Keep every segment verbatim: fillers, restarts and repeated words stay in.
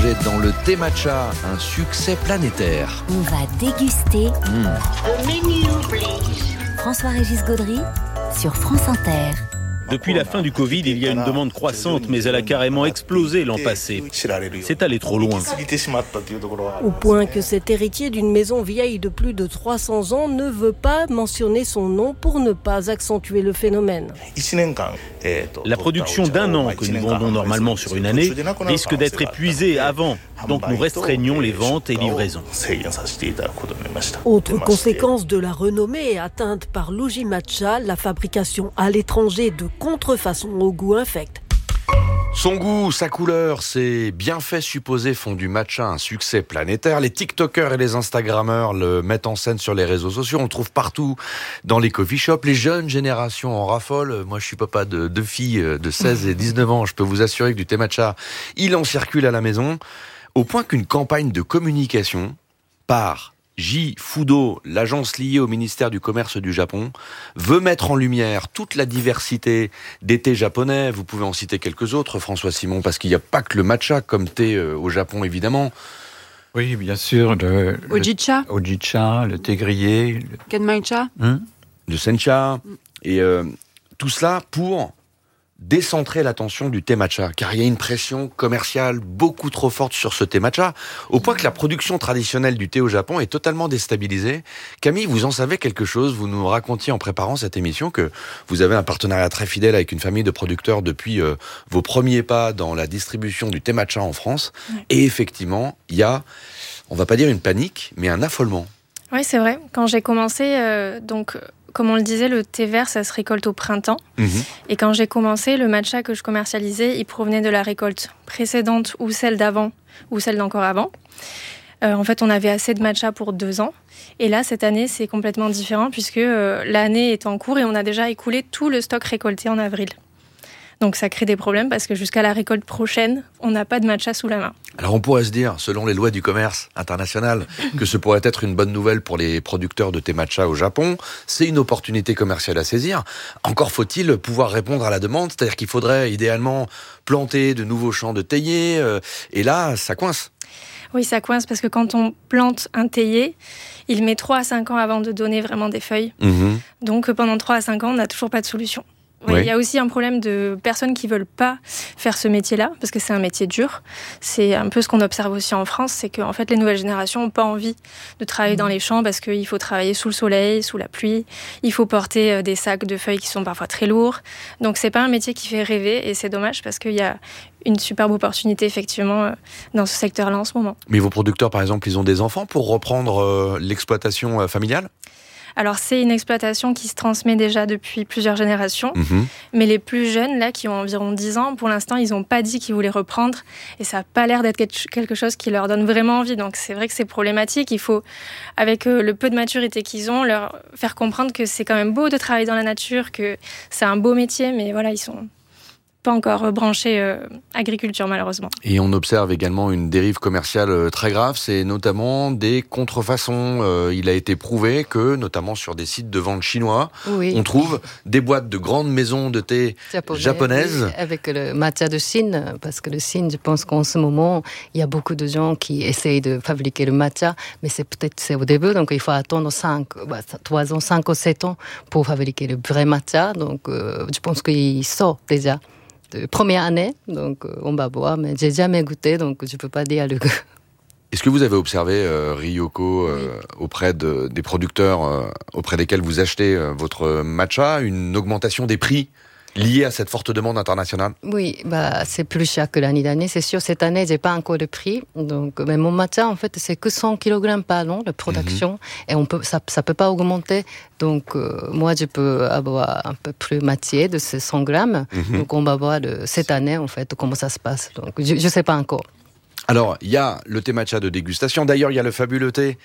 l'étranger dans le thé matcha, un succès planétaire. On va déguster. Mmh. The menu, please. François-Régis Gaudry sur France Inter. Depuis la fin du Covid, il y a une demande croissante, mais elle a carrément explosé l'an passé. C'est allé trop loin. Au point que cet héritier d'une maison vieille de plus de trois cents ans ne veut pas mentionner son nom pour ne pas accentuer le phénomène. La production d'un an, que nous vendons normalement sur une année, risque d'être épuisée avant. Donc nous restreignons les ventes et livraisons. Autre conséquence de la renommée atteinte par l'Uji Matcha, la fabrication à l'étranger de contrefaçons au goût infect. Son goût, sa couleur, ses bienfaits supposés font du matcha un succès planétaire. Les TikTokers et les Instagrammeurs le mettent en scène sur les réseaux sociaux. On le trouve partout dans les coffee shops. Les jeunes générations en raffolent. Moi, je suis papa de deux filles de seize et dix-neuf ans. Je peux vous assurer que du thé matcha, il en circule à la maison. Au point qu'une campagne de communication par J-Fudo, l'agence liée au ministère du Commerce du Japon, veut mettre en lumière toute la diversité des thés japonais. Vous pouvez en citer quelques autres, François Simon, parce qu'il n'y a pas que le matcha comme thé au Japon, évidemment. Oui, bien sûr. Le, Ojicha. Le, Ojicha, le thé grillé. Le... Kenmaicha. Hum le sencha. Mm. Et euh, tout cela pour décentrer l'attention du thé matcha, car il y a une pression commerciale beaucoup trop forte sur ce thé matcha, au point que la production traditionnelle du thé au Japon est totalement déstabilisée. Camille, vous en savez quelque chose? Vous nous racontiez en préparant cette émission que vous avez un partenariat très fidèle avec une famille de producteurs depuis euh, vos premiers pas dans la distribution du thé matcha en France. Ouais. Et effectivement, il y a, on va pas dire une panique, mais un affolement. Oui, c'est vrai. Quand j'ai commencé, euh, donc... Comme on le disait, le thé vert, ça se récolte au printemps. Mmh. Et quand j'ai commencé, le matcha que je commercialisais, il provenait de la récolte précédente ou celle d'avant ou celle d'encore avant. Euh, en fait, on avait assez de matcha pour deux ans. Et là, cette année, c'est complètement différent puisque euh, l'année est en cours et on a déjà écoulé tout le stock récolté en avril. Donc ça crée des problèmes parce que jusqu'à la récolte prochaine, on n'a pas de matcha sous la main. Alors on pourrait se dire, selon les lois du commerce international, que ce pourrait être une bonne nouvelle pour les producteurs de thé matcha au Japon. C'est une opportunité commerciale à saisir. Encore faut-il pouvoir répondre à la demande, c'est-à-dire qu'il faudrait idéalement planter de nouveaux champs de théiers. Euh, et là, ça coince. Oui, ça coince parce que quand on plante un théier, il met trois à cinq ans avant de donner vraiment des feuilles. Mmh. Donc pendant trois à cinq ans, on n'a toujours pas de solution. Oui, oui. Il y a aussi un problème de personnes qui veulent pas faire ce métier-là, parce que c'est un métier dur. C'est un peu ce qu'on observe aussi en France, c'est qu'en fait, les nouvelles générations n'ont pas envie de travailler mmh. dans les champs, parce qu'il faut travailler sous le soleil, sous la pluie. Il faut porter des sacs de feuilles qui sont parfois très lourds. Donc, c'est pas un métier qui fait rêver, et c'est dommage, parce qu'il y a une superbe opportunité, effectivement, dans ce secteur-là en ce moment. Mais vos producteurs, par exemple, ils ont des enfants pour reprendre euh, l'exploitation euh, familiale ? Alors, c'est une exploitation qui se transmet déjà depuis plusieurs générations. Mmh. Mais les plus jeunes, là, qui ont environ dix ans, pour l'instant, ils n'ont pas dit qu'ils voulaient reprendre. Et ça n'a pas l'air d'être quelque chose qui leur donne vraiment envie. Donc, c'est vrai que c'est problématique. Il faut, avec euh, le peu de maturité qu'ils ont, leur faire comprendre que c'est quand même beau de travailler dans la nature, que c'est un beau métier. Mais voilà, ils sont pas encore branchés euh, agriculture, malheureusement. Et on observe également une dérive commerciale euh, très grave, c'est notamment des contrefaçons. Euh, il a été prouvé que, notamment sur des sites de vente chinois, oui. on trouve des boîtes de grandes maisons de thé Japonais, japonaises. Oui, avec le matcha de Chine, parce que le Chine, je pense qu'en ce moment, il y a beaucoup de gens qui essayent de fabriquer le matcha, mais c'est peut-être c'est au début, donc il faut attendre cinq, bah, trois ans, cinq ou sept ans pour fabriquer le vrai matcha. Donc euh, je pense qu'il sort déjà. Première année, donc euh, on va voir, mais j'ai jamais goûté, donc je peux pas dire le goût. Est-ce que vous avez observé, euh, Ryoko, euh, oui. auprès de, des producteurs euh, auprès desquels vous achetez euh, votre matcha, une augmentation des prix liée à cette forte demande internationale? Oui, bah, c'est plus cher que l'année dernière, c'est sûr. Cette année, j'ai pas encore le prix. Donc, mais mon matcha, en fait, c'est que cent kilogrammes par an, la production. Mm-hmm. Et on peut, ça, ça peut pas augmenter. Donc, euh, moi, je peux avoir un peu plus moitié de ces cent grammes. Mm-hmm. Donc, on va voir le, cette année, en fait, comment ça se passe. Donc, je, je sais pas encore. Alors, il y a le thé matcha de dégustation. D'ailleurs, il y a le fabuleux thé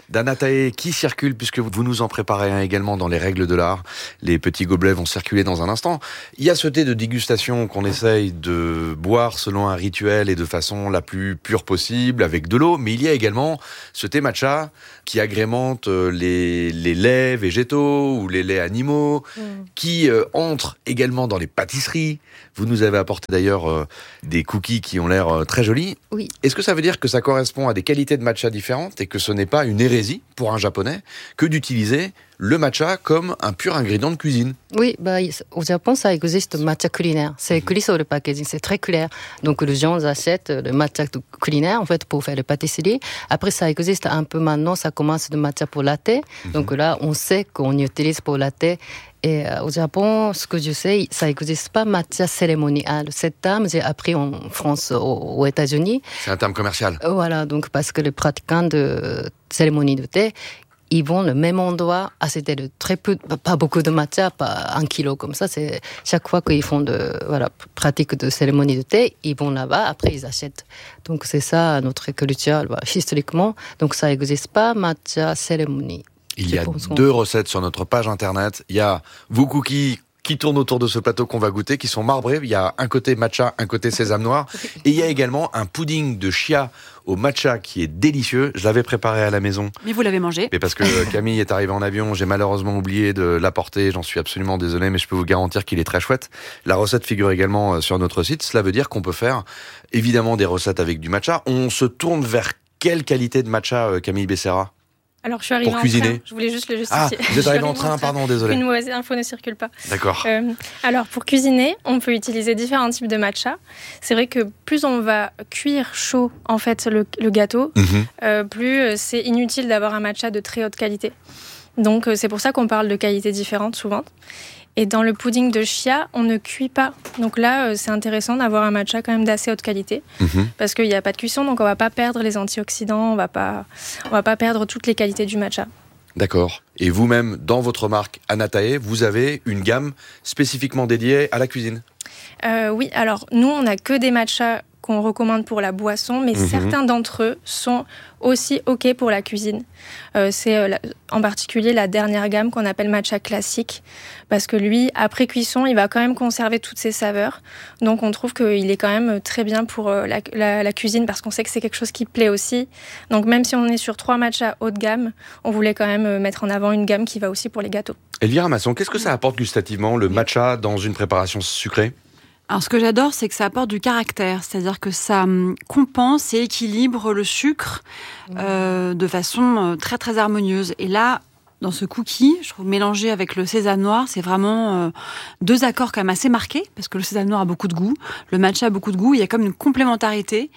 d'Anatae qui circule, puisque vous nous en préparez un également dans les règles de l'art. Les petits gobelets vont circuler dans un instant. Il y a ce thé de dégustation qu'on essaye de boire selon un rituel et de façon la plus pure possible, avec de l'eau, mais il y a également ce thé matcha qui agrémente les, les laits végétaux ou les laits animaux, mmh. qui euh, entre également dans les pâtisseries. Vous nous avez apporté d'ailleurs euh, des cookies qui ont l'air euh, très jolis. Oui. Est-ce que ça veut dire que ça correspond à des qualités de matcha différentes et que ce n'est pas une hérésie pour un japonais que d'utiliser le matcha comme un pur ingrédient de cuisine? Oui, bah, au Japon, ça existe matcha culinaire. C'est écrit sur le packaging, c'est très clair. Donc, les gens achètent le matcha culinaire, en fait, pour faire les pâtisseries. Après, ça existe un peu maintenant, ça commence de matcha pour latte. Mm-hmm. Donc là, on sait qu'on utilise pour latte. Et euh, au Japon, ce que je sais, ça n'existe pas matcha cérémonial. Cet terme, j'ai appris en France, aux, aux États-Unis. C'est un terme commercial. Voilà, donc parce que les pratiquants de cérémonie de thé, ils vont le même endroit, acheter de très peu, pas beaucoup de matcha, pas un kilo comme ça. C'est chaque fois qu'ils font de voilà pratique de cérémonie de thé, ils vont là-bas. Après ils achètent. Donc c'est ça notre culture voilà, historiquement. Donc ça n'existe pas matcha cérémonie. Il y a deux recettes sur notre page internet. Il y a vos cookies qui tournent autour de ce plateau qu'on va goûter, qui sont marbrés. Il y a un côté matcha, un côté sésame noir. Et il y a également un pudding de chia au matcha qui est délicieux. Je l'avais préparé à la maison. Mais vous l'avez mangé. Mais parce que Camille est arrivée en avion, j'ai malheureusement oublié de l'apporter. J'en suis absolument désolé, mais je peux vous garantir qu'il est très chouette. La recette figure également sur notre site. Cela veut dire qu'on peut faire évidemment des recettes avec du matcha. On se tourne vers quelle qualité de matcha, Camille Becerra ? Alors, je suis arrivée pour en cuisiner. train. Je voulais juste le justifier. Ah, vous êtes arrivée en train, pardon, désolé. Une mauvaise info ne circule pas. D'accord. Euh, alors, pour cuisiner, on peut utiliser différents types de matcha. C'est vrai que plus on va cuire chaud, en fait, le, le gâteau, mm-hmm. euh, plus c'est inutile d'avoir un matcha de très haute qualité. Donc, c'est pour ça qu'on parle de qualités différentes, souvent. Et dans le pudding de chia, on ne cuit pas. Donc là, c'est intéressant d'avoir un matcha quand même d'assez haute qualité. Mmh. Parce qu'il n'y a pas de cuisson, donc on ne va pas perdre les antioxydants, on va pas, on va pas perdre toutes les qualités du matcha. D'accord. Et vous-même, dans votre marque Anatae, vous avez une gamme spécifiquement dédiée à la cuisine ? euh, Oui, alors nous, on n'a que des matchas qu'on recommande pour la boisson, mais mmh. certains d'entre eux sont aussi OK pour la cuisine. Euh, c'est euh, la, en particulier la dernière gamme qu'on appelle matcha classique, parce que lui, après cuisson, il va quand même conserver toutes ses saveurs. Donc on trouve qu'il est quand même très bien pour euh, la, la, la cuisine, parce qu'on sait que c'est quelque chose qui plaît aussi. Donc même si on est sur trois matchas haut de gamme, on voulait quand même mettre en avant une gamme qui va aussi pour les gâteaux. Elvira Masson, qu'est-ce que ça apporte gustativement, le matcha dans une préparation sucrée ? Alors, ce que j'adore, c'est que ça apporte du caractère, c'est-à-dire que ça compense et équilibre le sucre euh, de façon très, très harmonieuse. Et là, dans ce cookie, je trouve mélangé avec le sésame noir, c'est vraiment euh, deux accords quand même assez marqués, parce que le sésame noir a beaucoup de goût, le matcha a beaucoup de goût, il y a comme une complémentarité.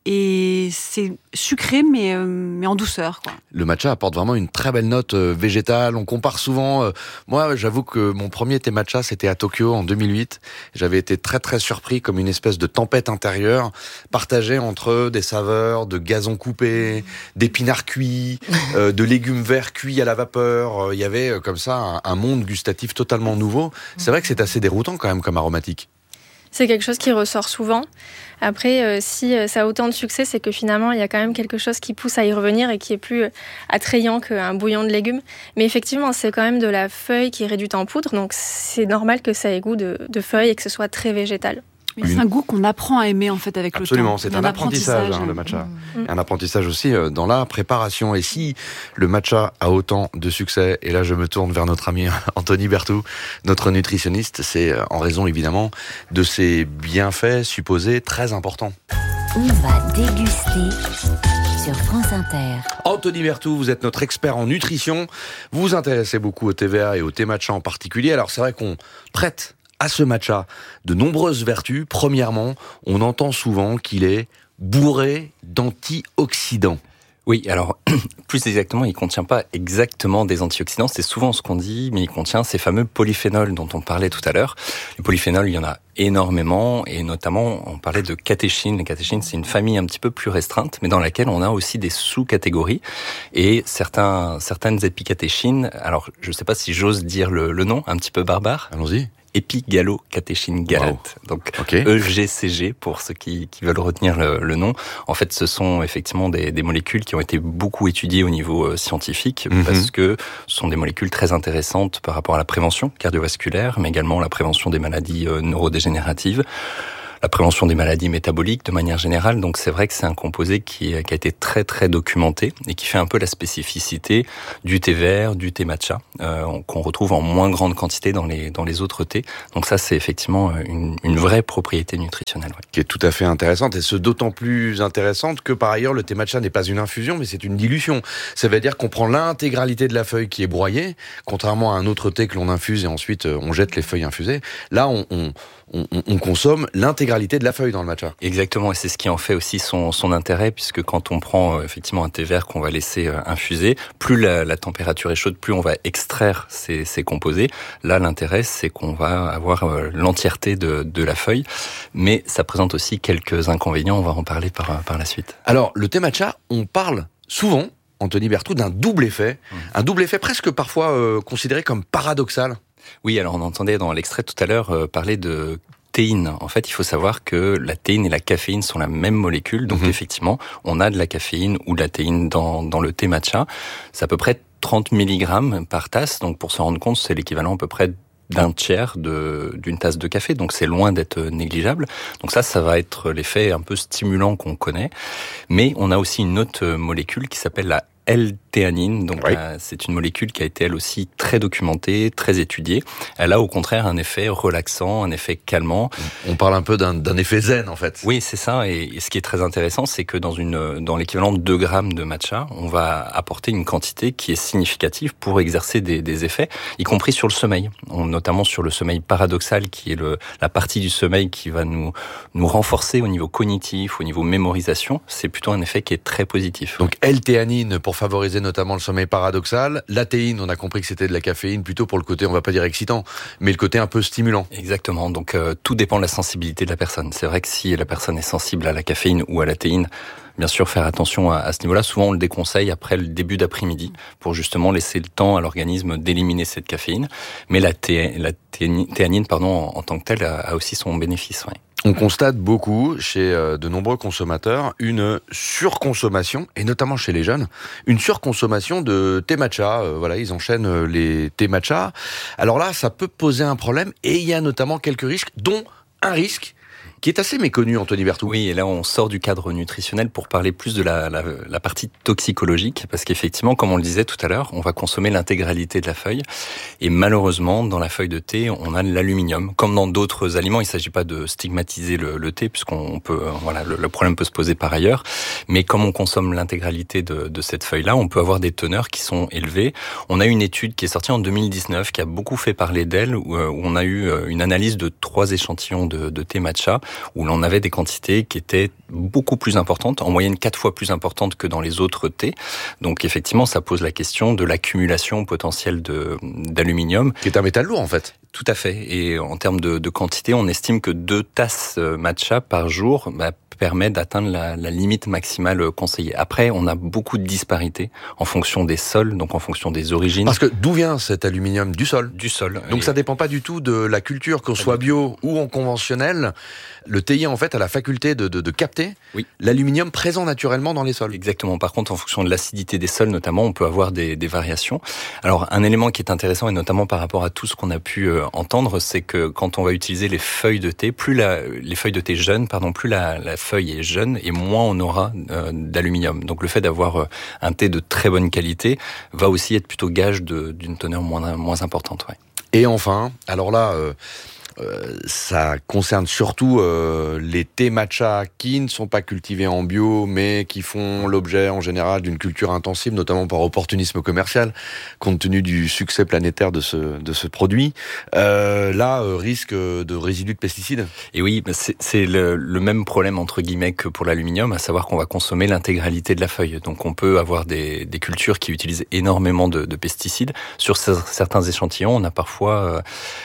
Et c'est sucré, mais, euh, mais en douceur, quoi. Le matcha apporte vraiment une très belle note euh, végétale. On compare souvent... Euh, moi, j'avoue que mon premier thé matcha, c'était à Tokyo en deux mille huit. J'avais été très, très surpris, comme une espèce de tempête intérieure, partagée entre des saveurs de gazon coupé, d'épinards cuits, euh, de légumes verts cuits à la vapeur. Il y avait, euh, comme ça, un, un monde gustatif totalement nouveau. C'est vrai que c'est assez déroutant, quand même, comme aromatique. C'est quelque chose qui ressort souvent. Après, euh, si euh, ça a autant de succès, c'est que finalement, il y a quand même quelque chose qui pousse à y revenir et qui est plus euh, attrayant qu'un bouillon de légumes. Mais effectivement, c'est quand même de la feuille qui est réduite en poudre, donc c'est normal que ça ait goût de, de feuille et que ce soit très végétal. Mais c'est un goût qu'on apprend à aimer en fait avec Absolument, le temps. Absolument, c'est un, un apprentissage, apprentissage hein, le matcha. Mmh. Un apprentissage aussi euh, dans la préparation. Et si le matcha a autant de succès, et là je me tourne vers notre ami Anthony Berthoud, notre nutritionniste, c'est en raison évidemment de ses bienfaits supposés très importants. On va déguster sur France Inter. Anthony Berthoud, vous êtes notre expert en nutrition. Vous vous intéressez beaucoup au thé vert et au thé matcha en particulier. Alors c'est vrai qu'on prête à ce matcha de nombreuses vertus. Premièrement, on entend souvent qu'il est bourré d'antioxydants. Oui, alors plus exactement, il ne contient pas exactement des antioxydants, c'est souvent ce qu'on dit, mais il contient ces fameux polyphénols dont on parlait tout à l'heure. Les polyphénols, il y en a énormément, et notamment, on parlait de catéchines. Les catéchines, c'est une famille un petit peu plus restreinte, mais dans laquelle on a aussi des sous-catégories, et certains, certaines épicatéchines, alors je ne sais pas si j'ose dire le, le nom, un petit peu barbare. Allons-y. épigallocatechin galate. Wow. Donc okay. E G C G pour ceux qui, qui veulent retenir le, le nom. En fait, ce sont effectivement des, des molécules qui ont été beaucoup étudiées au niveau euh, scientifique mm-hmm. parce que ce sont des molécules très intéressantes par rapport à la prévention cardiovasculaire, mais également la prévention des maladies euh, neurodégénératives, la prévention des maladies métaboliques de manière générale. Donc c'est vrai que c'est un composé qui, qui a été très très documenté et qui fait un peu la spécificité du thé vert, du thé matcha, euh, qu'on retrouve en moins grande quantité dans les dans les autres thés. Donc ça c'est effectivement une, une vraie propriété nutritionnelle. Ouais. Qui est tout à fait intéressante, et ce d'autant plus intéressante que par ailleurs le thé matcha n'est pas une infusion mais c'est une dilution. Ça veut dire qu'on prend l'intégralité de la feuille qui est broyée, contrairement à un autre thé que l'on infuse et ensuite on jette les feuilles infusées. Là on, on On, on consomme l'intégralité de la feuille dans le matcha. Exactement, et c'est ce qui en fait aussi son, son intérêt, puisque quand on prend euh, effectivement un thé vert qu'on va laisser euh, infuser, plus la, la température est chaude, plus on va extraire ces, ces composés. Là, l'intérêt, c'est qu'on va avoir euh, l'entièreté de, de la feuille, mais ça présente aussi quelques inconvénients, on va en parler par, par la suite. Alors, le thé matcha, on parle souvent, Anthony Berthoud, d'un double effet, mmh. un double effet presque parfois euh, considéré comme paradoxal. Oui, alors on entendait dans l'extrait tout à l'heure euh, parler de théine. En fait, il faut savoir que la théine et la caféine sont la même molécule. Donc, mmh. effectivement, on a de la caféine ou de la théine dans, dans le thé matcha. C'est à peu près trente milligrammes par tasse. Donc, pour se rendre compte, c'est l'équivalent à peu près d'un tiers de, d'une tasse de café. Donc, c'est loin d'être négligeable. Donc ça, ça va être l'effet un peu stimulant qu'on connaît. Mais on a aussi une autre molécule qui s'appelle la L-théanine, donc oui. euh, c'est une molécule qui a été elle aussi très documentée, très étudiée. Elle a au contraire un effet relaxant, un effet calmant. On parle un peu d'un, d'un effet zen en fait. Oui, c'est ça. Et, et ce qui est très intéressant, c'est que dans une dans l'équivalent de deux grammes de matcha, on va apporter une quantité qui est significative pour exercer des, des effets, y compris sur le sommeil, on, notamment sur le sommeil paradoxal, qui est le, la partie du sommeil qui va nous nous renforcer au niveau cognitif, au niveau mémorisation. C'est plutôt un effet qui est très positif. Donc L-théanine pour favoriser notamment le sommeil paradoxal. La théine, on a compris que c'était de la caféine, plutôt pour le côté, on va pas dire excitant, mais le côté un peu stimulant. Exactement, donc euh, tout dépend de la sensibilité de la personne. C'est vrai que si la personne est sensible à la caféine ou à la théine, bien sûr faire attention à, à ce niveau-là. Souvent on le déconseille après le début d'après-midi pour justement laisser le temps à l'organisme d'éliminer cette caféine. Mais la, thé, la théanine pardon, en, en tant que telle a, a aussi son bénéfice. Ouais. On constate beaucoup chez de nombreux consommateurs une surconsommation, et notamment chez les jeunes, une surconsommation de thé matcha. Euh, voilà, ils enchaînent les thé matcha. Alors là, ça peut poser un problème, et il y a notamment quelques risques, dont un risque qui est assez méconnu, Anthony Berthoud. Oui, et là on sort du cadre nutritionnel pour parler plus de la, la, la partie toxicologique, parce qu'effectivement, comme on le disait tout à l'heure, on va consommer l'intégralité de la feuille, et malheureusement, dans la feuille de thé, on a de l'aluminium. Comme dans d'autres aliments, il ne s'agit pas de stigmatiser le, le thé, puisqu'on peut, voilà, le, le problème peut se poser par ailleurs, mais comme on consomme l'intégralité de, de cette feuille-là, on peut avoir des teneurs qui sont élevées. On a une étude qui est sortie en deux mille dix-neuf, qui a beaucoup fait parler d'elle, où, où on a eu une analyse de trois échantillons de, de thé matcha, où l'on avait des quantités qui étaient beaucoup plus importantes, en moyenne quatre fois plus importantes que dans les autres thés. Donc effectivement, ça pose la question de l'accumulation potentielle de, d'aluminium. Qui est un métal lourd en fait. Tout à fait. Et en termes de, de quantité, on estime que deux tasses matcha par jour bah, permet d'atteindre la, la limite maximale conseillée. Après, on a beaucoup de disparités en fonction des sols, donc en fonction des origines. Parce que d'où vient cet aluminium? Du sol. Du sol. Donc et... ça dépend pas du tout de la culture, qu'on soit bio ou en conventionnel. Le théier, en fait, a la faculté de, de, de capter oui. l'aluminium présent naturellement dans les sols. Exactement. Par contre, en fonction de l'acidité des sols, notamment, on peut avoir des, des variations. Alors, un élément qui est intéressant, et notamment par rapport à tout ce qu'on a pu euh, entendre, c'est que quand on va utiliser les feuilles de thé, plus la, les feuilles de thé jeunes, pardon, plus la, la feuille est jeune, et moins on aura euh, d'aluminium. Donc, le fait d'avoir euh, un thé de très bonne qualité va aussi être plutôt gage de, d'une teneur moins, moins importante. Ouais. Et enfin, alors là... Euh... Euh, ça concerne surtout euh, les thés matcha qui ne sont pas cultivés en bio, mais qui font l'objet en général d'une culture intensive, notamment par opportunisme commercial, compte tenu du succès planétaire de ce de ce produit. Euh, là, euh, risque de résidus de pesticides. Et oui, c'est, c'est le, le même problème entre guillemets que pour l'aluminium, à savoir qu'on va consommer l'intégralité de la feuille. Donc, on peut avoir des, des cultures qui utilisent énormément de, de pesticides. Sur certains échantillons, on a parfois euh,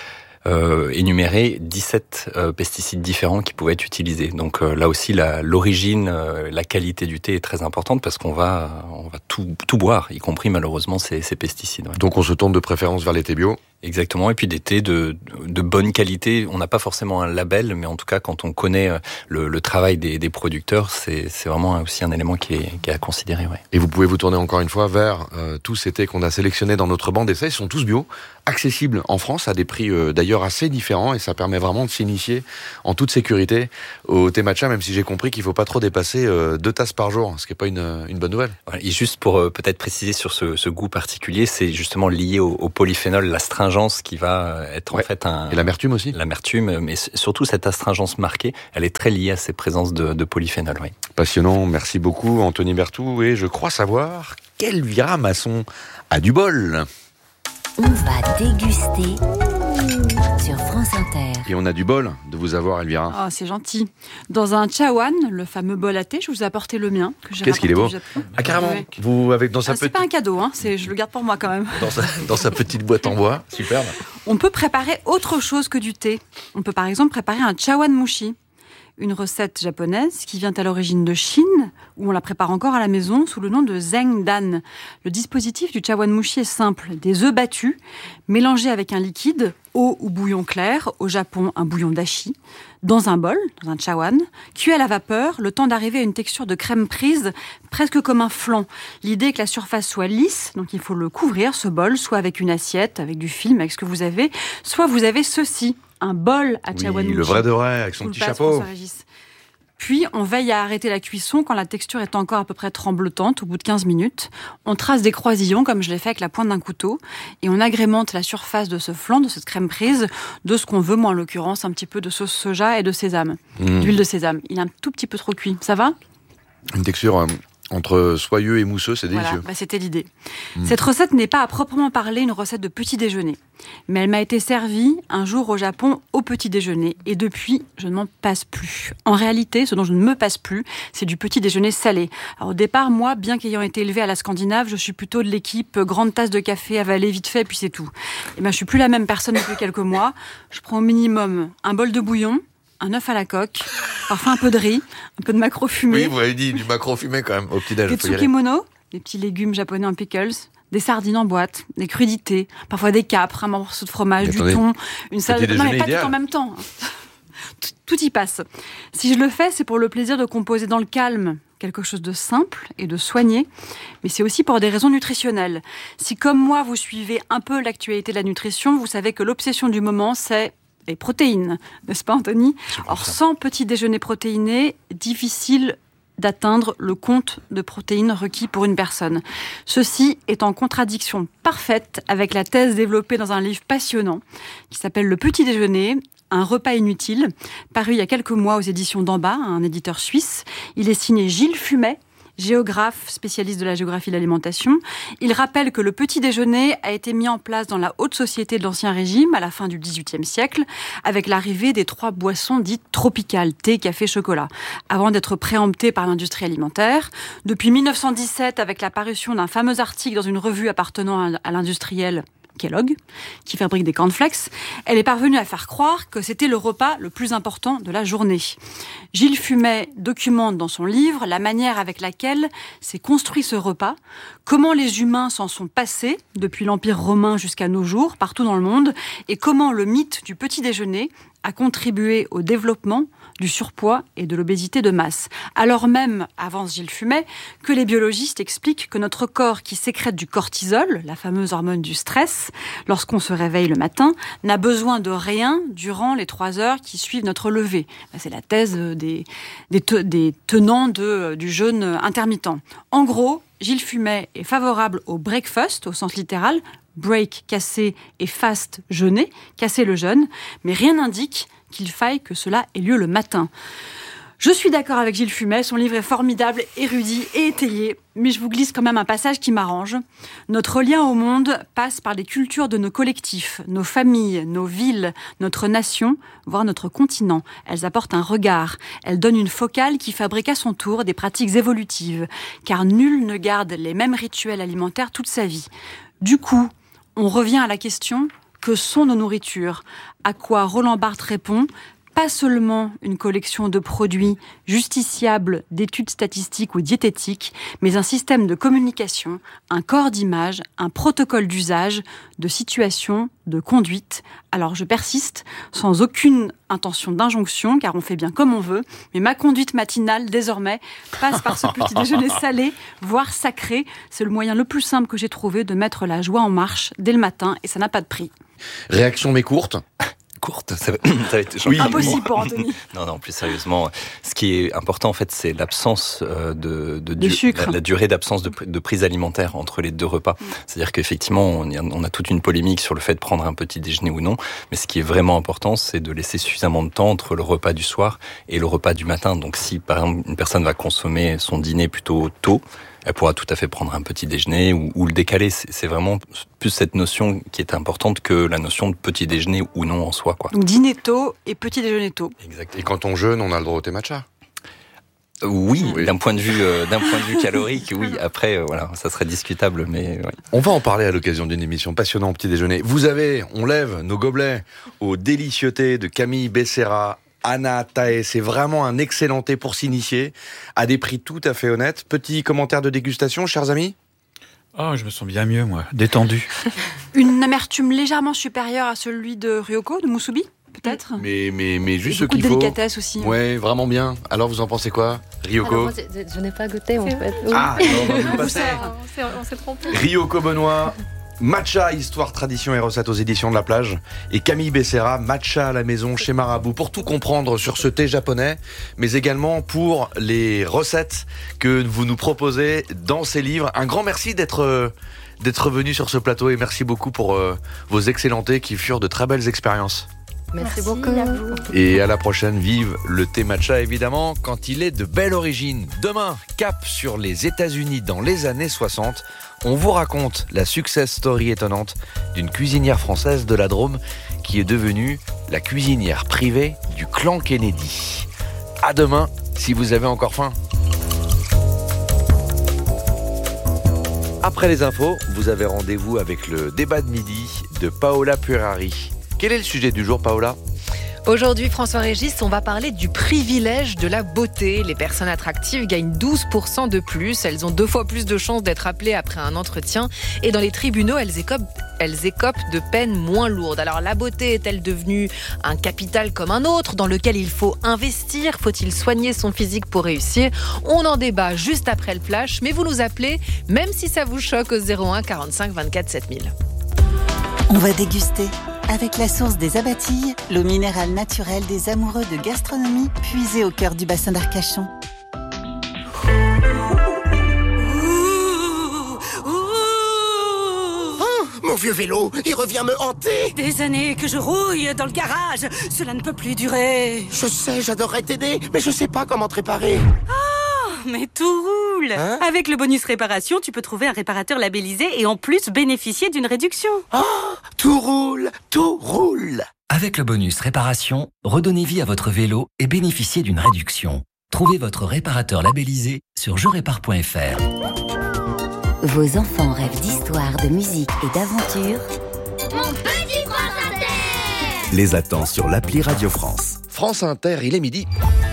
Euh, énumérer dix-sept euh, pesticides différents qui pouvaient être utilisés. Donc euh, là aussi, la, l'origine, euh, la qualité du thé est très importante parce qu'on va, on va tout, tout boire, y compris malheureusement ces, ces pesticides. Ouais. Donc on se tourne de préférence vers les thés bio. Exactement, et puis des thés de, de bonne qualité. On n'a pas forcément un label, mais en tout cas, quand on connaît le, le travail des, des producteurs, c'est, c'est vraiment aussi un élément qui est, qui est à considérer. Ouais. Et vous pouvez vous tourner encore une fois vers euh, tous ces thés qu'on a sélectionnés dans notre banc d'essai. Ils sont tous bio, accessibles en France, à des prix euh, d'ailleurs assez différents, et ça permet vraiment de s'initier en toute sécurité au thé matcha, même si j'ai compris qu'il ne faut pas trop dépasser euh, deux tasses par jour, ce qui n'est pas une, une bonne nouvelle. Voilà, et juste pour euh, peut-être préciser sur ce, ce goût particulier, c'est justement lié au, au polyphénol, l'astringence qui va être ouais. en fait un... Et l'amertume aussi. L'amertume, mais surtout cette astringence marquée, elle est très liée à ces présences de, de polyphénol. Oui. Passionnant, merci beaucoup Anthony Berthoud, et je crois savoir qu'Elvira Masson a du bol. On va déguster sur France Inter. Et on a du bol de vous avoir, Elvira. Oh, c'est gentil. Dans un chawan, le fameux bol à thé, je vous ai apporté le mien. Que j'ai Qu'est-ce qu'il est beau. Ah, carrément. Ouais. Vous, avec, dans sa ah, c'est petite... pas un cadeau, hein, c'est, je le garde pour moi quand même. Dans sa, dans sa petite boîte en bois, superbe. On peut préparer autre chose que du thé. On peut par exemple préparer un chawan mushi. Une recette japonaise qui vient à l'origine de Chine, où on la prépare encore à la maison sous le nom de zengdan. Le dispositif du chawan mushi est simple. Des œufs battus, mélangés avec un liquide, eau ou bouillon clair, au Japon un bouillon dashi, dans un bol, dans un chawan, cuit à la vapeur, le temps d'arriver à une texture de crème prise, presque comme un flan. L'idée est que la surface soit lisse, donc il faut le couvrir, ce bol, soit avec une assiette, avec du film, avec ce que vous avez, soit vous avez ceci, un bol à chawan mushi. Oui, le vrai de vrai, avec son petit chapeau. Puis, on veille à arrêter la cuisson quand la texture est encore à peu près tremblotante, au bout de quinze minutes. On trace des croisillons, comme je l'ai fait avec la pointe d'un couteau, et on agrémente la surface de ce flan, de cette crème prise, de ce qu'on veut, moi en l'occurrence, un petit peu de sauce soja et de sésame, mmh. d'huile de sésame. Il est un tout petit peu trop cuit. Ça va ? Une texture... Euh... Entre soyeux et mousseux, c'est délicieux. Voilà, bah c'était l'idée. Mmh. Cette recette n'est pas à proprement parler une recette de petit déjeuner. Mais elle m'a été servie un jour au Japon au petit déjeuner. Et depuis, je ne m'en passe plus. En réalité, ce dont je ne me passe plus, c'est du petit déjeuner salé. Alors au départ, moi, bien qu'ayant été élevée à la Scandinave, je suis plutôt de l'équipe grande tasse de café avalée vite fait, puis c'est tout. Et ben, je suis plus la même personne depuis quelques mois. Je prends au minimum un bol de bouillon, un œuf à la coque, parfois un peu de riz, un peu de maquereau fumé. Oui, vous avez dit du maquereau fumé quand même au petit-déj. Des tsukimono, des petits légumes japonais en pickles, des sardines en boîte, des crudités, parfois des capres, un morceau de fromage, du thon, une salade. Non, mais pas idéal. Tout en même temps. Tout, tout y passe. Si je le fais, c'est pour le plaisir de composer dans le calme quelque chose de simple et de soigné, mais c'est aussi pour des raisons nutritionnelles. Si, comme moi, vous suivez un peu l'actualité de la nutrition, vous savez que l'obsession du moment, c'est les protéines, n'est-ce pas Anthony ? Or, sans petit déjeuner protéiné, difficile d'atteindre le compte de protéines requis pour une personne. Ceci est en contradiction parfaite avec la thèse développée dans un livre passionnant qui s'appelle « Le petit déjeuner ». Un repas inutile, paru il y a quelques mois aux éditions d'Amba, un éditeur suisse. Il est signé Gilles Fumet, géographe, spécialiste de la géographie de l'alimentation. Il rappelle que le petit déjeuner a été mis en place dans la haute société de l'Ancien Régime à la fin du dix-huitième siècle, avec l'arrivée des trois boissons dites tropicales, thé, café, chocolat, avant d'être préempté par l'industrie alimentaire. Depuis mille neuf cent dix-sept, avec la parution d'un fameux article dans une revue appartenant à l'industriel Kellogg, qui fabrique des cornflakes, elle est parvenue à faire croire que c'était le repas le plus important de la journée. Gilles Fumet documente dans son livre la manière avec laquelle s'est construit ce repas, comment les humains s'en sont passés depuis l'Empire romain jusqu'à nos jours, partout dans le monde, et comment le mythe du petit déjeuner a contribué au développement du surpoids et de l'obésité de masse. Alors même, avance Gilles Fumet, que les biologistes expliquent que notre corps qui sécrète du cortisol, la fameuse hormone du stress, lorsqu'on se réveille le matin, n'a besoin de rien durant les trois heures qui suivent notre lever. C'est la thèse des, des, te, des tenants de, du jeûne intermittent. En gros, Gilles Fumet est favorable au breakfast, au sens littéral, break, casser, et fast, jeûner, casser le jeûne, mais rien n'indique qu'il faille que cela ait lieu le matin. Je suis d'accord avec Gilles Fumet, son livre est formidable, érudit et étayé, mais je vous glisse quand même un passage qui m'arrange. Notre lien au monde passe par les cultures de nos collectifs, nos familles, nos villes, notre nation, voire notre continent. Elles apportent un regard, elles donnent une focale qui fabrique à son tour des pratiques évolutives, car nul ne garde les mêmes rituels alimentaires toute sa vie. Du coup, on revient à la question, que sont nos nourritures ? À quoi Roland Barthes répond, pas seulement une collection de produits justiciables d'études statistiques ou diététiques, mais un système de communication, un corps d'image, un protocole d'usage, de situation, de conduite. Alors je persiste, sans aucune intention d'injonction, car on fait bien comme on veut, mais ma conduite matinale, désormais, passe par ce petit déjeuner salé, voire sacré. C'est le moyen le plus simple que j'ai trouvé de mettre la joie en marche dès le matin, et ça n'a pas de prix. Réaction mais courte. Courte, ça va, ça va être oui, impossible pour Anthony. Non, non, plus sérieusement, ce qui est important en fait, c'est l'absence de, de du, la, la durée d'absence de, de prise alimentaire entre les deux repas. Mmh. C'est-à-dire qu'effectivement, on, y a, on a toute une polémique sur le fait de prendre un petit déjeuner ou non, mais ce qui est vraiment important, c'est de laisser suffisamment de temps entre le repas du soir et le repas du matin. Donc, si par exemple une personne va consommer son dîner plutôt tôt, elle pourra tout à fait prendre un petit déjeuner ou, ou le décaler. C'est, c'est vraiment plus cette notion qui est importante que la notion de petit déjeuner ou non en soi, quoi. Donc dîner tôt et petit déjeuner tôt. Exact. Et quand on jeûne, on a le droit au thé matcha. Oui, oui, d'un point de vue, euh, d'un point de vue calorique, oui. Après, euh, voilà, ça serait discutable, mais. Ouais. On va en parler à l'occasion d'une émission passionnante au petit déjeuner. Vous avez, on lève nos gobelets aux délicieux thés de Camille Becerra. Anna Tae, c'est vraiment un excellent thé pour s'initier, à des prix tout à fait honnêtes. Petit commentaire de dégustation, chers amis ? Oh, je me sens bien mieux, moi, détendu. Une amertume légèrement supérieure à celui de Ryoko, de Musubi, peut-être ? Mais, mais, mais juste ce qu'il faut. Beaucoup de délicatesse aussi. Ouais, vraiment bien. Alors, vous en pensez quoi, Ryoko ? Alors, moi, je, je n'ai pas goûté, en fait. Oui. Ah, non, on va vous le passer. On s'est, on s'est trompé. Ryoko Benoît, Matcha, Histoire, Tradition et Recettes aux éditions de La Plage. Et Camille Becerra, Matcha à la maison chez Marabout. Pour tout comprendre sur ce thé japonais, mais également pour les recettes que vous nous proposez dans ces livres. Un grand merci d'être, d'être venu sur ce plateau et merci beaucoup pour euh, vos excellents thés qui furent de très belles expériences. Merci, Merci beaucoup. à vous. Et à la prochaine, vive le thé matcha évidemment, quand il est de belle origine. Demain, cap sur les États-Unis dans les années soixante. On vous raconte la success story étonnante d'une cuisinière française de la Drôme qui est devenue la cuisinière privée du clan Kennedy. À demain, si vous avez encore faim. Après les infos, vous avez rendez-vous avec le débat de midi de Paola Purari. Quel est le sujet du jour, Paola ? Aujourd'hui, François-Régis, on va parler du privilège de la beauté. Les personnes attractives gagnent douze pour cent de plus. Elles ont deux fois plus de chances d'être appelées après un entretien. Et dans les tribunaux, elles écopent, elles écopent de peines moins lourdes. Alors, la beauté est-elle devenue un capital comme un autre dans lequel il faut investir ? Faut-il soigner son physique pour réussir ? On en débat juste après le flash. Mais vous nous appelez, même si ça vous choque, au zéro un quarante-cinq vingt-quatre sept mille. On va déguster. Avec la source des Abatilles, l'eau minérale naturelle des amoureux de gastronomie, puisée au cœur du bassin d'Arcachon. Oh, mon vieux vélo, il revient me hanter. Des années que je rouille dans le garage, cela ne peut plus durer. Je sais, j'adorerais t'aider, mais je sais pas comment te réparer. Oh, mais tout roule. Hein ? Avec le bonus réparation, tu peux trouver un réparateur labellisé et en plus bénéficier d'une réduction. Oh, tout roule, tout roule. Avec le bonus réparation, redonnez vie à votre vélo et bénéficiez d'une réduction. Trouvez votre réparateur labellisé sur je répare point f r. Vos enfants rêvent d'histoire, de musique et d'aventure. Mon petit France Inter. Les attend sur l'appli Radio France. France Inter, il est midi.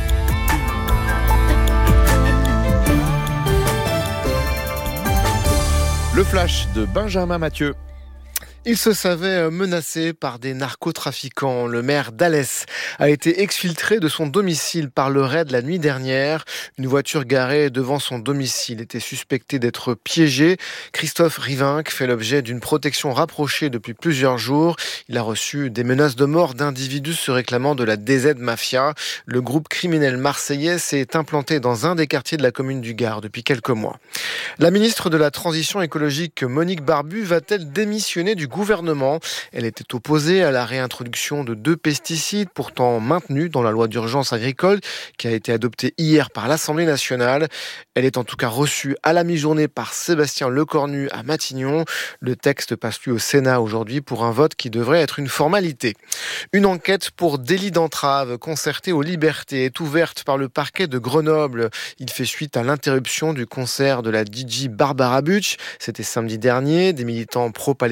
Le flash de Benjamin Mathieu. Il se savait menacé par des narcotrafiquants. Le maire d'Alès a été exfiltré de son domicile par le raid la nuit dernière. Une voiture garée devant son domicile était suspectée d'être piégée. Christophe Rivinck fait l'objet d'une protection rapprochée depuis plusieurs jours. Il a reçu des menaces de mort d'individus se réclamant de la D Z Mafia. Le groupe criminel marseillais s'est implanté dans un des quartiers de la commune du Gard depuis quelques mois. La ministre de la Transition écologique, Monique Barbu, va-t-elle démissionner du gouvernement ? Elle était opposée à la réintroduction de deux pesticides pourtant maintenus dans la loi d'urgence agricole qui a été adoptée hier par l'Assemblée nationale. Elle est en tout cas reçue à la mi-journée par Sébastien Lecornu à Matignon. Le texte passe lui au Sénat aujourd'hui pour un vote qui devrait être une formalité. Une enquête pour délit d'entrave concertée aux libertés est ouverte par le parquet de Grenoble. Il fait suite à l'interruption du concert de la D J Barbara Butch. C'était samedi dernier. Des militants pro-palestiniens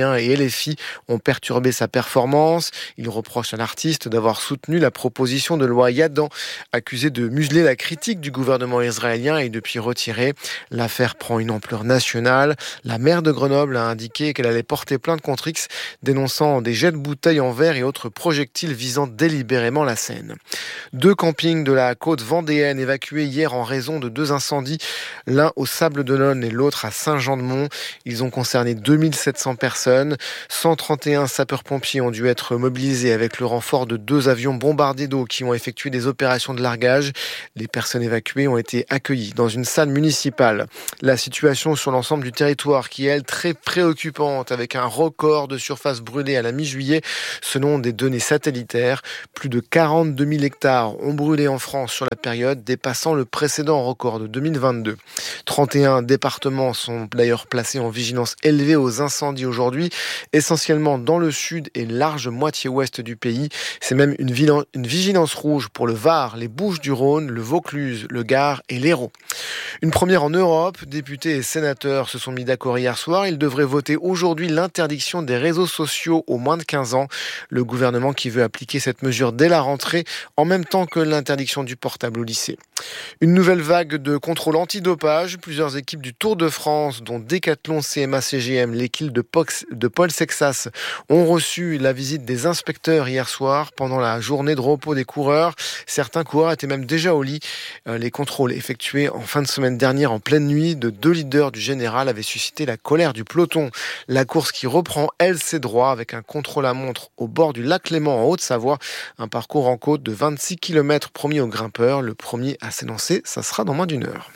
israélien et L F I ont perturbé sa performance. Il reproche à l'artiste d'avoir soutenu la proposition de loi Yadan, accusée de museler la critique du gouvernement israélien et depuis retirée. L'affaire prend une ampleur nationale. La maire de Grenoble a indiqué qu'elle allait porter plainte contre X, dénonçant des jets de bouteilles en verre et autres projectiles visant délibérément la Seine. Deux campings de la côte vendéenne évacués hier en raison de deux incendies, l'un au Sable-d'Olonne et l'autre à Saint-Jean-de-Mont. Ils ont concerné deux mille sept cents personnes. cent trente et un sapeurs-pompiers ont dû être mobilisés avec le renfort de deux avions bombardiers d'eau qui ont effectué des opérations de largage. Les personnes évacuées ont été accueillies dans une salle municipale. La situation sur l'ensemble du territoire qui est, elle, très préoccupante avec un record de surface brûlée à la mi-juillet selon des données satellitaires. Plus de quarante-deux mille hectares ont brûlé en France sur la période, dépassant le précédent record de deux mille vingt-deux. trente et un départements sont d'ailleurs placés en vigilance élevée aux incendies aujourd'hui, essentiellement dans le sud et large moitié ouest du pays. C'est même une, vilan- une vigilance rouge pour le Var, les Bouches-du-Rhône, le Vaucluse, le Gard et l'Hérault. Une première en Europe, députés et sénateurs se sont mis d'accord hier soir. Ils devraient voter aujourd'hui l'interdiction des réseaux sociaux aux moins de quinze ans. Le gouvernement qui veut appliquer cette mesure dès la rentrée, en même temps que l'interdiction du portable au lycée. Une nouvelle vague de contrôle antidopage. Plusieurs équipes du Tour de France, dont Décathlon, C M A C G M, l'équipe de, Pox, de Paul Sexas, ont reçu la visite des inspecteurs hier soir pendant la journée de repos des coureurs. Certains coureurs étaient même déjà au lit. Les contrôles effectués en fin de semaine dernière en pleine nuit de deux leaders du général avaient suscité la colère du peloton. La course qui reprend, elle, ses droits avec un contrôle à montre au bord du lac Léman en Haute-Savoie. Un parcours en côte de vingt-six kilomètres promis aux grimpeurs. Le premier à s'élancer, ça sera dans moins d'une heure.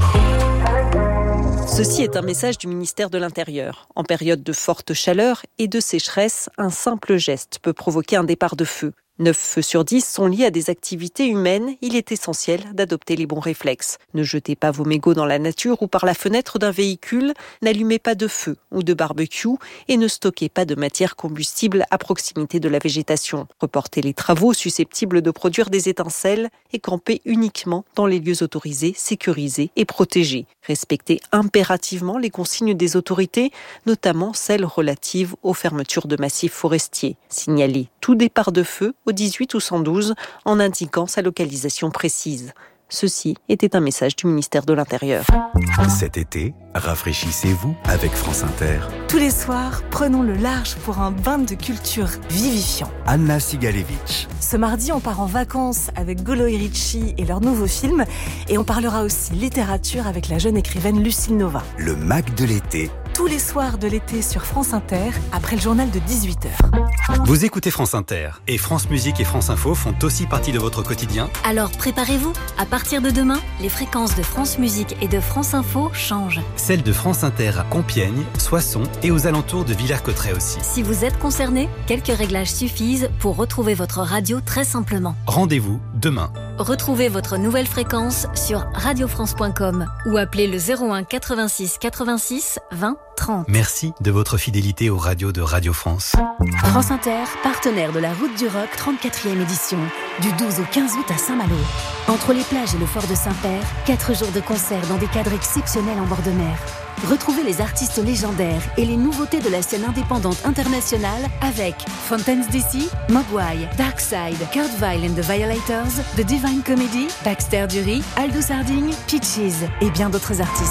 Ceci est un message du ministère de l'Intérieur. En période de forte chaleur et de sécheresse, un simple geste peut provoquer un départ de feu. neuf feux sur dix sont liés à des activités humaines. Il est essentiel d'adopter les bons réflexes. Ne jetez pas vos mégots dans la nature ou par la fenêtre d'un véhicule. N'allumez pas de feu ou de barbecue et ne stockez pas de matière combustible à proximité de la végétation. Reportez les travaux susceptibles de produire des étincelles et campez uniquement dans les lieux autorisés, sécurisés et protégés. Respectez impérativement les consignes des autorités, notamment celles relatives aux fermetures de massifs forestiers. Signalez tout départ de feu au dix-huit ou cent douze en indiquant sa localisation précise. Ceci était un message du ministère de l'Intérieur. Cet été, rafraîchissez-vous avec France Inter. Tous les soirs, prenons le large pour un bain de culture vivifiant. Anna Sigalevitch. Ce mardi, on part en vacances avec Golo et Richie et leur nouveau film. Et on parlera aussi littérature avec la jeune écrivaine Lucille Nova. Le Mac de l'été. Tous les soirs de l'été sur France Inter, après le journal de dix-huit heures. Vous écoutez France Inter et France Musique et France Info font aussi partie de votre quotidien. Alors préparez-vous, à partir de demain, les fréquences de France Musique et de France Info changent. Celles de France Inter à Compiègne, Soissons et aux alentours de Villers-Cotterêts aussi. Si vous êtes concerné, quelques réglages suffisent pour retrouver votre radio très simplement. Rendez-vous demain. Retrouvez votre nouvelle fréquence sur radio france point com ou appelez le zéro un quatre-vingt-six quatre-vingt-six vingt trente. Merci de votre fidélité aux radios de Radio France. France Inter, partenaire de la Route du Rock trente-quatrième édition, du douze au quinze août à Saint-Malo. Entre les plages et le fort de Saint-Père, quatre jours de concerts dans des cadres exceptionnels en bord de mer. Retrouvez les artistes légendaires et les nouveautés de la scène indépendante internationale avec Fountains D C, Mogwai, Darkside, Kurt Vile and the Violators, The Divine Comedy, Baxter Dury, Aldo Sarding, Peaches et bien d'autres artistes.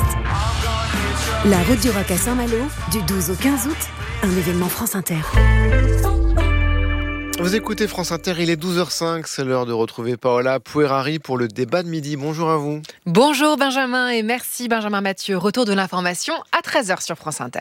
La Route du Rock à Saint-Malo, du douze au quinze août, un événement France Inter. Vous écoutez France Inter, il est douze heures cinq, c'est l'heure de retrouver Paola Puerari pour le débat de midi. Bonjour à vous. Bonjour Benjamin et merci Benjamin Mathieu. Retour de l'information à treize heures sur France Inter.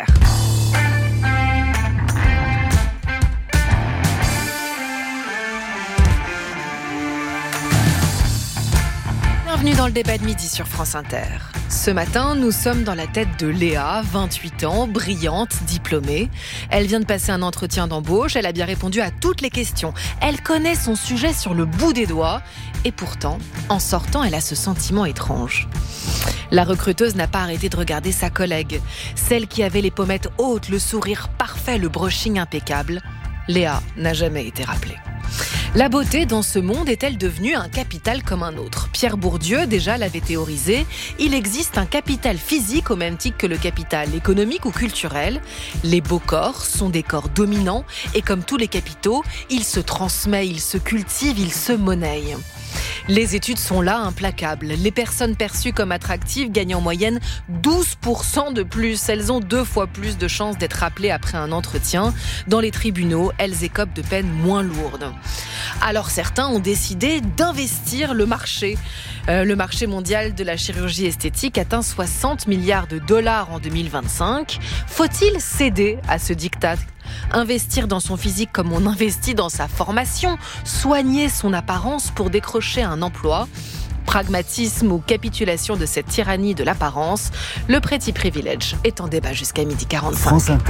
Bienvenue dans le débat de midi sur France Inter. Ce matin, nous sommes dans la tête de Léa, vingt-huit ans, brillante, diplômée. Elle vient de passer un entretien d'embauche, elle a bien répondu à toutes les questions. Elle connaît son sujet sur le bout des doigts. Et pourtant, en sortant, elle a ce sentiment étrange. La recruteuse n'a pas arrêté de regarder sa collègue. Celle qui avait les pommettes hautes, le sourire parfait, le brushing impeccable. Léa n'a jamais été rappelée. La beauté dans ce monde est-elle devenue un capital comme un autre ? Pierre Bourdieu déjà l'avait théorisé. Il existe un capital physique au même titre que le capital économique ou culturel. Les beaux corps sont des corps dominants et comme tous les capitaux, ils se transmettent, ils se cultivent, ils se monnaient. Les études sont là, implacables. Les personnes perçues comme attractives gagnent en moyenne douze pour cent de plus. Elles ont deux fois plus de chances d'être appelées après un entretien. Dans les tribunaux, elles écopent de peines moins lourdes. Alors certains ont décidé d'investir le marché. Euh, le marché mondial de la chirurgie esthétique atteint soixante milliards de dollars en deux mille vingt-cinq. Faut-il céder à ce diktat ? Investir dans son physique comme on investit dans sa formation, soigner son apparence pour décrocher un emploi. Pragmatisme ou capitulation de cette tyrannie de l'apparence, le Pretty Privilege est en débat jusqu'à midi quarante-cinq. France Inter,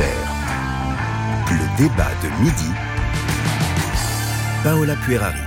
le débat de midi, Paola Puerari.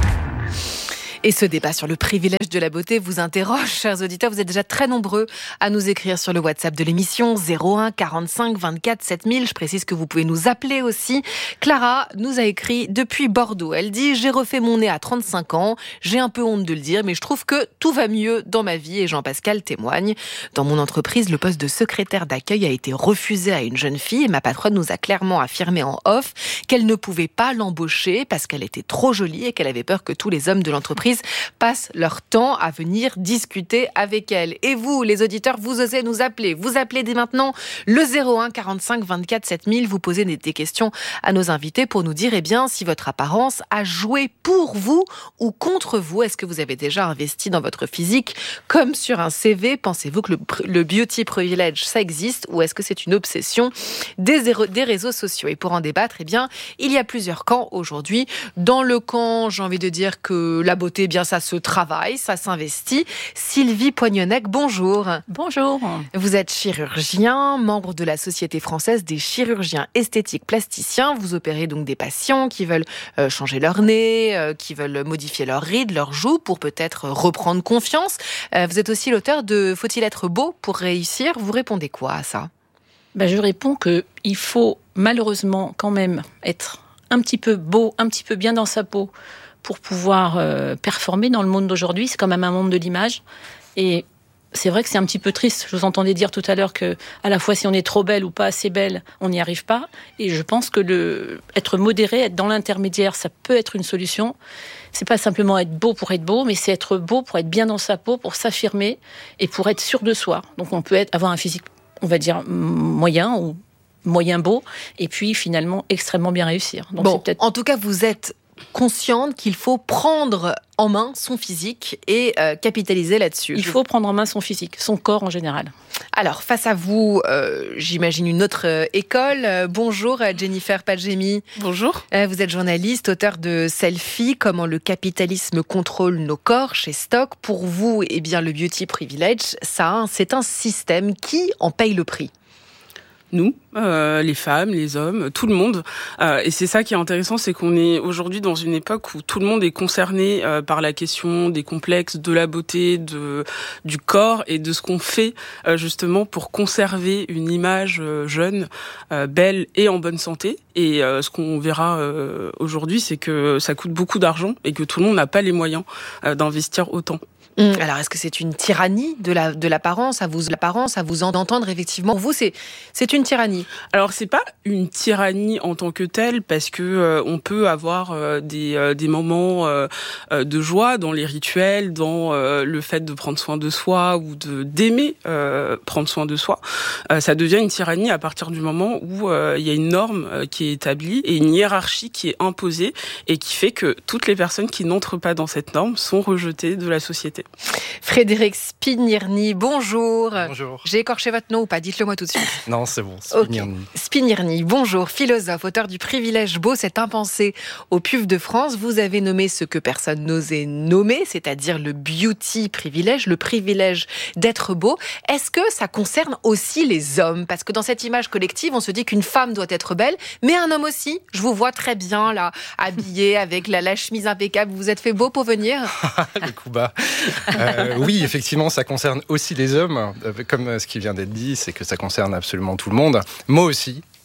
Et ce débat sur le privilège de la beauté vous interroge, chers auditeurs. Vous êtes déjà très nombreux à nous écrire sur le WhatsApp de l'émission zéro un quarante-cinq vingt-quatre sept mille. Je précise que vous pouvez nous appeler aussi. Clara nous a écrit depuis Bordeaux. Elle dit « J'ai refait mon nez à trente-cinq ans. J'ai un peu honte de le dire, mais je trouve que tout va mieux dans ma vie. » Et Jean-Pascal témoigne. « Dans mon entreprise, le poste de secrétaire d'accueil a été refusé à une jeune fille et ma patronne nous a clairement affirmé en off qu'elle ne pouvait pas l'embaucher parce qu'elle était trop jolie et qu'elle avait peur que tous les hommes de l'entreprise passent leur temps à venir discuter avec elle. » Et vous, les auditeurs, vous osez nous appeler. Vous appelez dès maintenant le zéro un quarante-cinq vingt-quatre sept mille. Vous posez des questions à nos invités pour nous dire eh bien, si votre apparence a joué pour vous ou contre vous. Est-ce que vous avez déjà investi dans votre physique comme sur un C V ? Pensez-vous que le, le beauty privilege, ça existe ou est-ce que c'est une obsession des, des réseaux sociaux ? Et pour en débattre, eh bien, il y a plusieurs camps aujourd'hui. Dans le camp, j'ai envie de dire que la beauté, eh bien, ça se travaille, ça s'investit. Sylvie Poignonnec, bonjour. Bonjour. Vous êtes chirurgien, membre de la Société française des chirurgiens esthétiques plasticiens. Vous opérez donc des patients qui veulent euh, changer leur nez, euh, qui veulent modifier leurs rides, leurs joues pour peut-être reprendre confiance. Euh, vous êtes aussi l'auteur de « Faut-il être beau pour réussir ?» Vous répondez quoi à ça ? Ben, je réponds qu'il faut malheureusement quand même être un petit peu beau, un petit peu bien dans sa peau pour pouvoir euh, performer dans le monde d'aujourd'hui. C'est quand même un monde de l'image. Et c'est vrai que c'est un petit peu triste. Je vous entendais dire tout à l'heure que, à la fois, si on est trop belle ou pas assez belle, on n'y arrive pas. Et je pense que le, être modéré, être dans l'intermédiaire, ça peut être une solution. C'est pas simplement être beau pour être beau, mais c'est être beau pour être bien dans sa peau, pour s'affirmer et pour être sûr de soi. Donc on peut être, avoir un physique, on va dire, moyen ou moyen beau, et puis finalement extrêmement bien réussir. Donc bon, c'est peut-être... en tout cas, vous êtes consciente qu'il faut prendre en main son physique et euh, capitaliser là-dessus. Il faut prendre en main son physique, son corps en général. Alors, face à vous, euh, j'imagine une autre euh, école. Euh, bonjour Jennifer Padjemi. Bonjour. Euh, vous êtes journaliste, auteur de Selfie, comment le capitalisme contrôle nos corps chez Stock. Pour vous, eh bien, le beauty privilege, ça, c'est un système qui en paye le prix. Nous, euh, les femmes, les hommes, tout le monde. Euh, et c'est ça qui est intéressant, c'est qu'on est aujourd'hui dans une époque où tout le monde est concerné euh, par la question des complexes, de la beauté, de du corps et de ce qu'on fait euh, justement pour conserver une image euh, jeune, euh, belle et en bonne santé. Et euh, ce qu'on verra euh, aujourd'hui, c'est que ça coûte beaucoup d'argent et que tout le monde n'a pas les moyens euh, d'investir autant. Alors, est-ce que c'est une tyrannie de la de l'apparence, à vous l'apparence, à vous entendre effectivement? Pour vous, c'est c'est une tyrannie. Alors, c'est pas une tyrannie en tant que telle, parce que euh, on peut avoir euh, des euh, des moments euh, de joie dans les rituels, dans euh, le fait de prendre soin de soi ou de d'aimer euh, prendre soin de soi. Euh, ça devient une tyrannie à partir du moment où euh, il y a une norme euh, qui est établie et une hiérarchie qui est imposée et qui fait que toutes les personnes qui n'entrent pas dans cette norme sont rejetées de la société. Frédéric Spignierny, bonjour. Bonjour. J'ai écorché votre nom ou pas? Dites-le moi tout de suite. Non, c'est bon, Spignierny. Okay. Spignierny, bonjour. Philosophe, auteur du Privilège beau, c'est impensé au P U F de France. Vous avez nommé ce que personne n'osait nommer, c'est-à-dire le beauty privilège, le privilège d'être beau. Est-ce que ça concerne aussi les hommes? Parce que dans cette image collective, on se dit qu'une femme doit être belle, mais un homme aussi. Je vous vois très bien là, habillé avec la, la chemise impeccable. Vous vous êtes fait beau pour venir? Le coup bas. Euh, oui, effectivement, ça concerne aussi les hommes. Comme ce qui vient d'être dit, c'est que ça concerne absolument tout le monde. Moi aussi.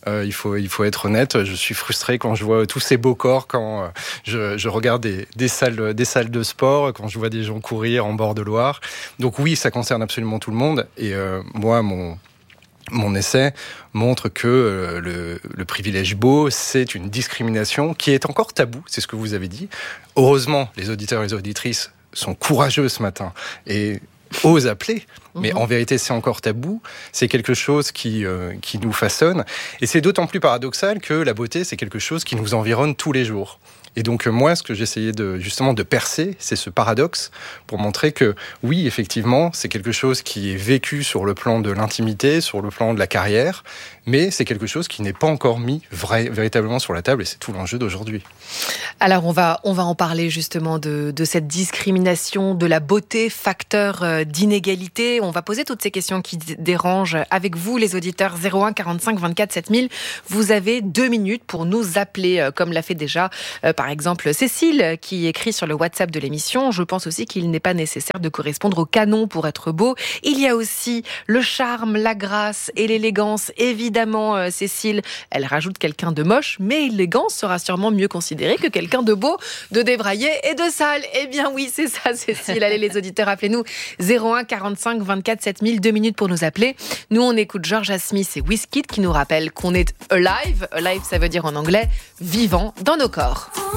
Euh, il faut, il faut être honnête. Je suis frustré quand je vois tous ces beaux corps, quand euh, je, je regarde des, des salles, des salles de sport, quand je vois des gens courir en bord de Loire. Donc oui, ça concerne absolument tout le monde. Et euh, moi, mon Mon essai montre que euh, le, le privilège beau, c'est une discrimination qui est encore tabou, c'est ce que vous avez dit. Heureusement, les auditeurs et les auditrices sont courageux ce matin et osent appeler, mais mmh. en vérité, c'est encore tabou. C'est quelque chose qui, euh, qui nous façonne. Et c'est d'autant plus paradoxal que la beauté, c'est quelque chose qui nous environne tous les jours. Et donc moi, ce que j'essayais de, justement de percer, c'est ce paradoxe pour montrer que oui, effectivement, c'est quelque chose qui est vécu sur le plan de l'intimité, sur le plan de la carrière, mais c'est quelque chose qui n'est pas encore mis vrai, véritablement sur la table, et c'est tout l'enjeu d'aujourd'hui. Alors on va, on va en parler justement de, de cette discrimination, de la beauté, facteur d'inégalité. On va poser toutes ces questions qui dérangent avec vous, les auditeurs. Zéro un quarante-cinq vingt-quatre sept mille. Vous avez deux minutes pour nous appeler, comme l'a fait déjà euh, par exemple Cécile, qui écrit sur le WhatsApp de l'émission. Je pense aussi qu'il n'est pas nécessaire de correspondre au canon pour être beau. Il y a aussi le charme, la grâce et l'élégance. Évidemment, euh, Cécile, elle rajoute quelqu'un de moche, mais élégant sera sûrement mieux considéré que quelqu'un de beau, de débraillé et de sale. Eh bien oui, c'est ça, Cécile. Allez, les auditeurs, appelez-nous zéro un quarante-cinq vingt-quatre sept mille, deux minutes pour nous appeler. Nous, on écoute Georgia Smith et Wizkid qui nous rappellent qu'on est alive. Alive, ça veut dire en anglais vivant dans nos corps.